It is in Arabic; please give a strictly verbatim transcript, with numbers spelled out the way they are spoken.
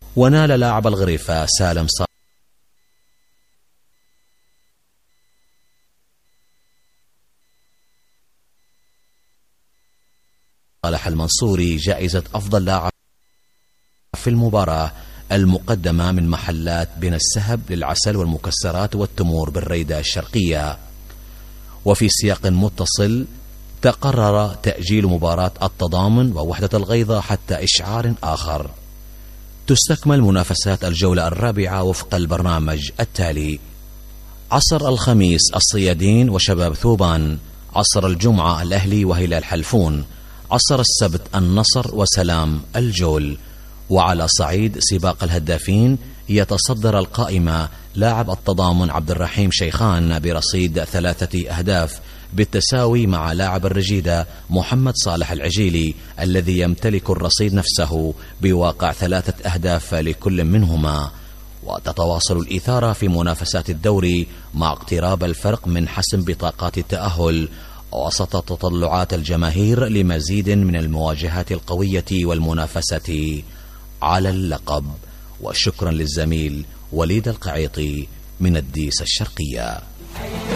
ونال لاعب الغريفة سالم صالح المنصوري جائزة أفضل لاعب في المباراة المقدمة من محلات بين السهب للعسل والمكسرات والتمور بالريدة الشرقية. وفي سياق متصل تقرر تأجيل مباراة التضامن ووحدة الغيضة حتى إشعار آخر. تستكمل منافسات الجولة الرابعة وفق البرنامج التالي: عصر الخميس الصيادين وشباب ثوبان، عصر الجمعة الأهلي وهلال حلفون، عصر السبت النصر وسلام الجول. وعلى صعيد سباق الهدافين يتصدر القائمة لاعب التضامن عبد الرحيم شيخان برصيد ثلاثة أهداف بالتساوي مع لاعب الرجيدة محمد صالح العجيلي الذي يمتلك الرصيد نفسه بواقع ثلاثة أهداف لكل منهما. وتتواصل الإثارة في منافسات الدوري مع اقتراب الفرق من حسم بطاقات التأهل وسط تطلعات الجماهير لمزيد من المواجهات القوية والمنافسة على اللقب. وشكرا للزميل وليد القعيطي من الديس الشرقية.